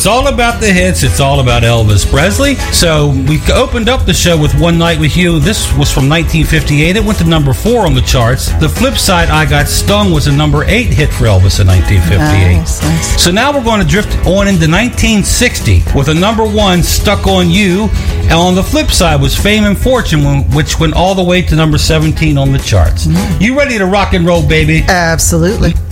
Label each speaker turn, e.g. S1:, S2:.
S1: It's all about the hits. It's all about Elvis Presley. So we opened up the show with One Night With You. This was from 1958. It went to number 4 on the charts. The flip side, I Got Stung, was a number 8 hit for Elvis in 1958.
S2: Nice.
S1: So now we're going to drift on into 1960 with a number 1, Stuck on You. And on the flip side was Fame and Fortune, which went all the way to number 17 on the charts. You ready to rock and roll, baby?
S2: Absolutely.